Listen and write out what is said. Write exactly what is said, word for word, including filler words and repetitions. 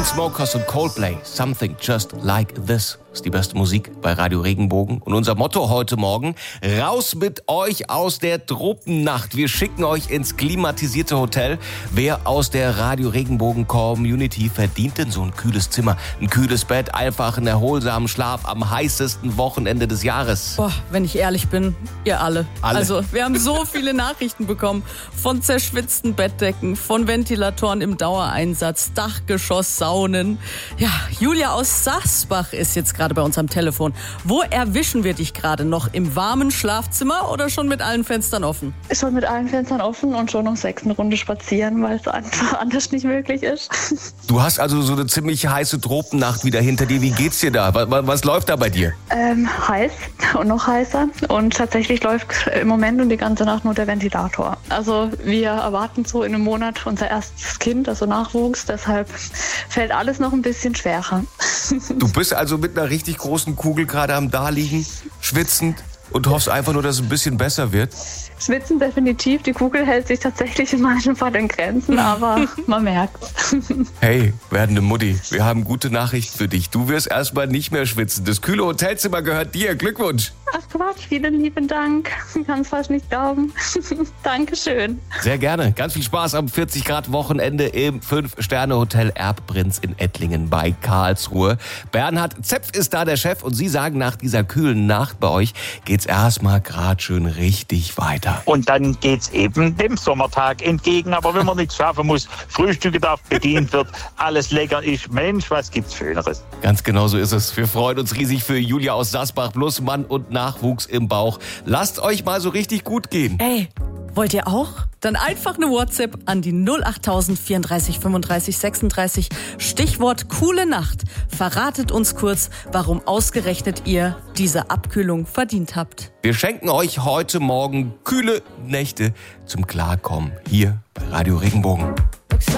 Chainsmokers und Coldplay. Something just like this ist die beste Musik bei Radio Regenbogen. Und unser Motto heute Morgen: raus mit euch aus der Tropennacht. Wir schicken euch ins klimatisierte Hotel. Wer aus der Radio Regenbogen Community verdient denn so ein kühles Zimmer, ein kühles Bett, einfach einen erholsamen Schlaf am heißesten Wochenende des Jahres? Boah, wenn ich ehrlich bin, ihr alle. alle. Also, wir haben so viele Nachrichten bekommen von zerschwitzten Bettdecken, von Ventilatoren im Dauereinsatz, Dachgeschoss, Saunen. Ja, Julia aus Sasbach ist jetzt gerade bei uns am Telefon. Wo erwischen wir dich gerade noch? Im warmen Schlafzimmer oder schon mit allen Fenstern offen? Schon mit allen Fenstern offen und schon um sechs eine Runde spazieren, weil es einfach anders nicht möglich ist. Du hast also so eine ziemlich heiße Tropennacht wieder hinter dir. Wie geht's dir da? Was, was läuft da bei dir? Ähm, heiß und noch heißer. Und tatsächlich läuft im Moment und die ganze Nacht nur der Ventilator. Also wir erwarten so in einem Monat unser erstes Kind, also Nachwuchs. Deshalb fällt alles noch ein bisschen schwerer. Du bist also mit einer richtig großen Kugel gerade am Daliegen, schwitzend und hoffst einfach nur, dass es ein bisschen besser wird? Schwitzen definitiv. Die Kugel hält sich tatsächlich in meinem Fall in Grenzen, aber man merkt's. Hey, werdende Mutti, wir haben gute Nachrichten für dich. Du wirst erstmal nicht mehr schwitzen. Das kühle Hotelzimmer gehört dir. Glückwunsch. Ach Quatsch, vielen lieben Dank. Ich kann es fast nicht glauben. Dankeschön. Sehr gerne. Ganz viel Spaß am vierzig Grad Wochenende im fünf Sterne Hotel Erbprinz in Ettlingen bei Karlsruhe. Bernhard Zepf ist da der Chef und Sie sagen, nach dieser kühlen Nacht bei euch geht's erstmal gerade schön richtig weiter. Und dann geht's eben dem Sommertag entgegen. Aber wenn man nichts schaffen muss, Frühstücke darf bedient wird, alles lecker ist, Mensch, was gibt's Schöneres? Ganz genau so ist es. Wir freuen uns riesig für Julia aus Sasbach, plus Mann und Nachwuchs im Bauch. Lasst euch mal so richtig gut gehen. Ey, wollt ihr auch? Dann einfach eine WhatsApp an die null acht null null vierunddreißig fünfunddreißig sechsunddreißig. Stichwort coole Nacht. Verratet uns kurz, warum ausgerechnet ihr diese Abkühlung verdient habt. Wir schenken euch heute Morgen kühle Nächte zum Klarkommen hier bei Radio Regenbogen.